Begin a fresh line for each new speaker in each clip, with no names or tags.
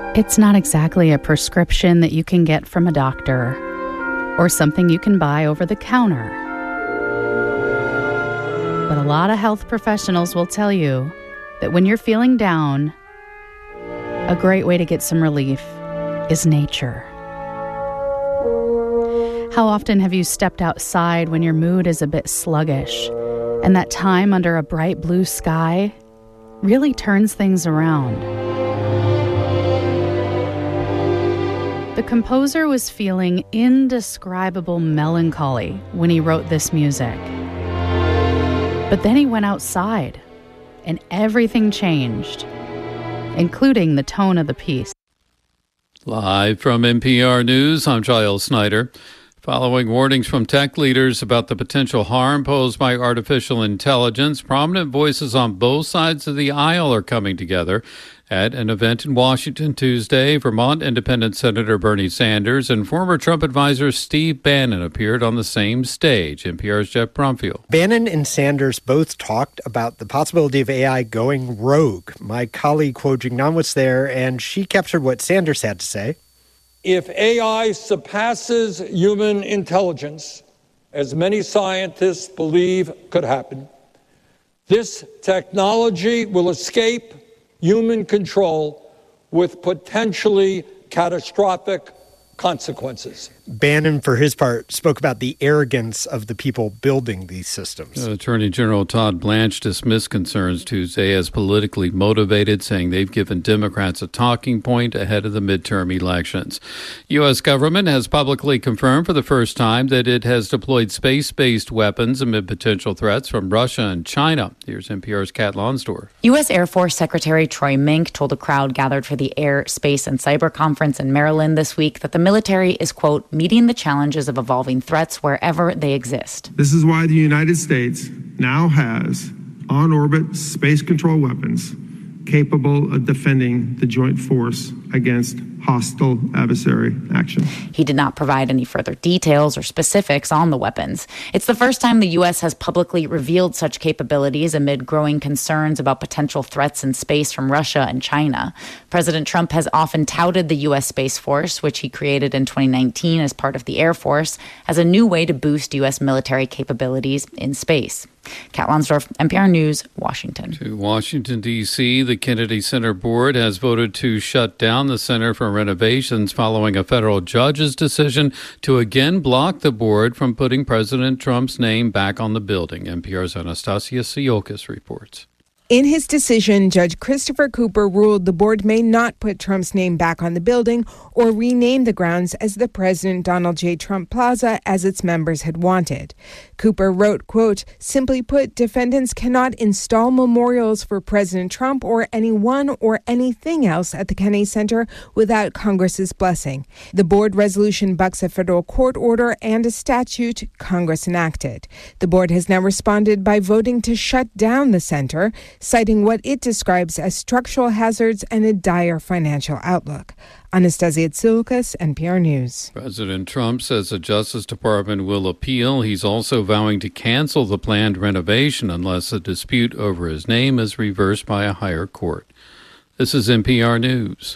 It's not exactly a prescription that you can get from a doctor or something you can buy over the counter. But a lot of health professionals will tell you that when you're feeling down, a great way to get some relief is nature. How often have you stepped outside when your mood is a bit sluggish, and that time under a bright blue sky really turns things around? The composer was feeling indescribable melancholy when he wrote this music. But then he went outside, and everything changed, including the tone of the piece.
Live from NPR News, I'm Giles Snyder. Following warnings from tech leaders about the potential harm posed by artificial intelligence, prominent voices on both sides of the aisle are coming together. At an event in Washington Tuesday, Vermont Independent Senator Bernie Sanders and former Trump advisor Steve Bannon appeared on the same stage. NPR's Jeff Brumfield.
Bannon and Sanders both talked about the possibility of AI going rogue. My colleague Kuo Jingnan was there, and she captured what Sanders had to say.
If AI surpasses human intelligence, as many scientists believe could happen, this technology will escape human control with potentially catastrophic consequences.
Bannon, for his part, spoke about the arrogance of the people building these systems.
Attorney General Todd Blanche dismissed concerns Tuesday as politically motivated, saying they've given Democrats a talking point ahead of the midterm elections. U.S. government has publicly confirmed for the first time that it has deployed space-based weapons amid potential threats from Russia and China. Here's NPR's Kat Lonsdorf.
U.S. Air Force Secretary Troy Mink told a crowd gathered for the Air, Space, and Cyber Conference in Maryland this week that the military is, quote, meeting the challenges of evolving threats wherever they exist.
This is why the United States now has on-orbit space control weapons capable of defending the joint force against hostile adversary action.
He did not provide any further details or specifics on the weapons. It's the first time the U.S. has publicly revealed such capabilities amid growing concerns about potential threats in space from Russia and China. President Trump has often touted the U.S. Space Force, which he created in 2019 as part of the Air Force, as a new way to boost U.S. military capabilities in space. Kat Lonsdorf, NPR News, Washington.
To Washington, D.C., the Kennedy Center Board has voted to shut down the Center for Renovations following a federal judge's decision to again block the board from putting President Trump's name back on the building. NPR's Anastasia Siokas reports.
In his decision, Judge Christopher Cooper ruled the board may not put Trump's name back on the building or rename the grounds as the President Donald J. Trump Plaza as its members had wanted. Cooper wrote, quote, simply put, defendants cannot install memorials for President Trump or anyone or anything else at the Kennedy Center without Congress's blessing. The board resolution bucks a federal court order and a statute Congress enacted. The board has now responded by voting to shut down the center, citing what it describes as structural hazards and a dire financial outlook. Anastasia Tsioukas, NPR News.
President Trump says the Justice Department will appeal. He's also vowing to cancel the planned renovation unless a dispute over his name is reversed by a higher court. This is NPR News.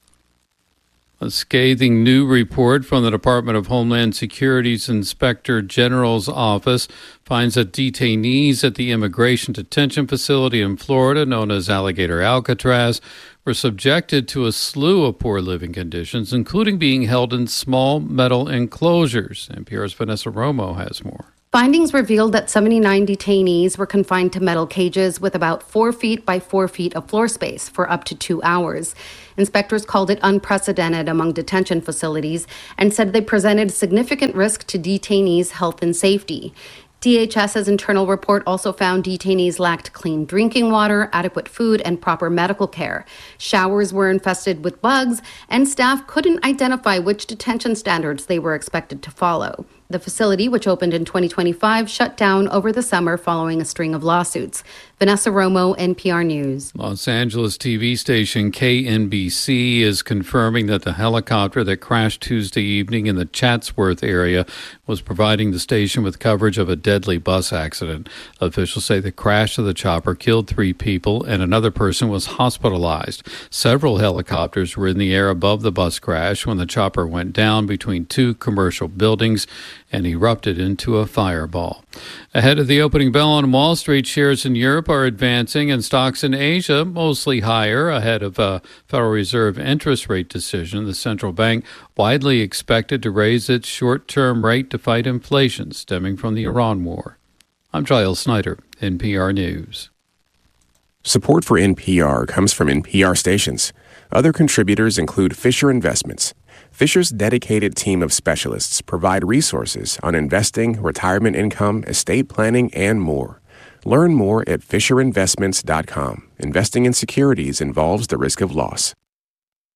A scathing new report from the Department of Homeland Security's Inspector General's office finds that detainees at the immigration detention facility in Florida, known as Alligator Alcatraz, were subjected to a slew of poor living conditions, including being held in small metal enclosures. NPR's Vanessa Romo has more.
Findings revealed that 79 detainees were confined to metal cages with about 4 feet by 4 feet of floor space for up to 2 hours. Inspectors called it unprecedented among detention facilities and said they presented significant risk to detainees' health and safety. DHS's internal report also found detainees lacked clean drinking water, adequate food, and proper medical care. Showers were infested with bugs, and staff couldn't identify which detention standards they were expected to follow. The facility, which opened in 2025, shut down over the summer following a string of lawsuits. Vanessa Romo, NPR News.
Los Angeles TV station KNBC is confirming that the helicopter that crashed Tuesday evening in the Chatsworth area was providing the station with coverage of a deadly bus accident. Officials say the crash of the chopper killed 3 people and another person was hospitalized. Several helicopters were in the air above the bus crash when the chopper went down between 2 commercial buildings and erupted into a fireball. Ahead of the opening bell on Wall Street, shares in Europe are advancing and stocks in Asia mostly higher ahead of a Federal Reserve interest rate decision. The central bank widely expected to raise its short-term rate to fight inflation stemming from the Iran war. I'm Giles Snyder, NPR News.
Support for NPR comes from NPR stations. Other contributors include Fisher Investments. Fisher's dedicated team of specialists provide resources on investing, retirement income, estate planning, and more. Learn more at FisherInvestments.com. Investing in securities involves the risk of loss.